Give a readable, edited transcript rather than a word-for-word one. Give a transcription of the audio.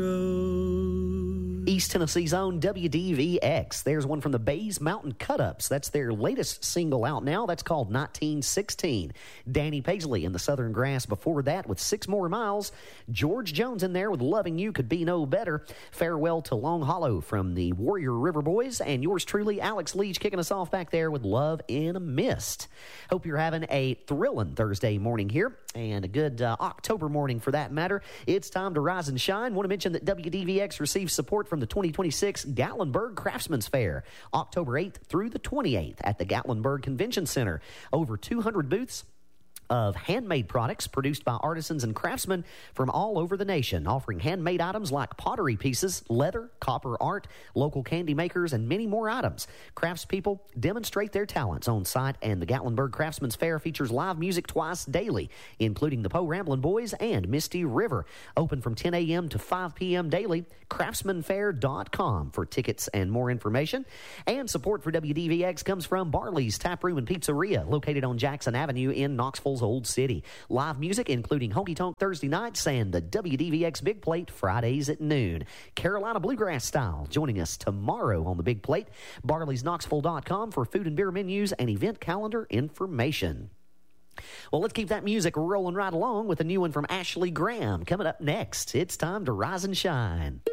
East Tennessee's own WDVX. There's one from the Bays Mountain Cut-Ups. That's their latest single out now. That's called 1916. Danny Paisley in the Southern Grass before that with 6 More Miles. George Jones in there with Loving You Could Be No Better. Farewell to Long Hollow from the Warrior River Boys. And yours truly, Alex Leach, kicking us off back there with Love in a Mist. Hope you're having a thrilling Thursday morning here and a good October morning for that matter. It's time to rise and shine. Want to mention that WDVX receives support from the 2026 Gatlinburg Craftsman's Fair, October 8th through the 28th at the Gatlinburg Convention Center. Over 200 booths of handmade products produced by artisans and craftsmen from all over the nation, offering handmade items like pottery pieces, leather, copper art, local candy makers, and many more items. Craftspeople demonstrate their talents on site, and the Gatlinburg Craftsman's Fair features live music twice daily, including the Poe Ramblin' Boys and Misty River. Open from 10 a.m. to 5 p.m. daily. CraftsmanFair.com for tickets and more information. And support for WDVX comes from Barley's Tap Room and Pizzeria, located on Jackson Avenue in Knoxville's Old City. Live music including Honky Tonk Thursday nights and the WDVX Big Plate Fridays at noon. Carolina Bluegrass Style joining us tomorrow on the Big Plate. Barley'sKnoxville.com for food and beer menus and event calendar information. Well, let's keep that music rolling right along with a new one from Ashley Graham. Coming up next, it's time to rise and shine.